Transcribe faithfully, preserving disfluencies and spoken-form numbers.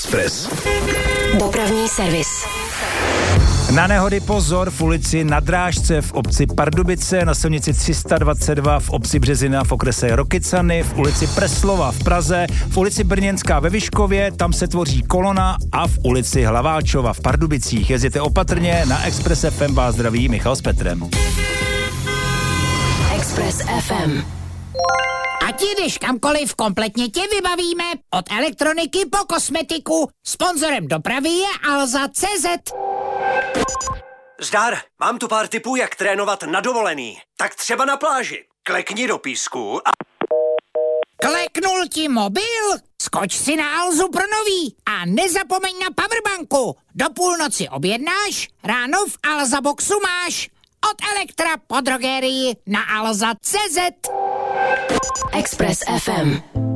Express. Dopravní servis. Na nehody pozor v ulici Na Drážce v obci Pardubice, na silnici tři sta dvacet dva v obci Březina v okrese Rokycany, v ulici Preslova v Praze, v ulici Brněnská ve Vyškově, tam se tvoří kolona, a v ulici Hlaváčova v Pardubicích. Jezděte opatrně, na Express F M vás zdraví Michal s Petrem. Express F M. Ať jdeš kamkoliv, kompletně tě vybavíme. Od elektroniky po kosmetiku. Sponzorem dopravy je Alza tečka cé zet. Zdar, mám tu pár tipů, jak trénovat na dovolený. Tak třeba na pláži. Klekni do písku a... Kleknul ti mobil? Skoč si na Alzu pro nový a nezapomeň na powerbanku. Do půlnoci objednáš, ráno v Alza boxu máš. Od Elektra po drogerii na alza tečka cé zet. Express F M.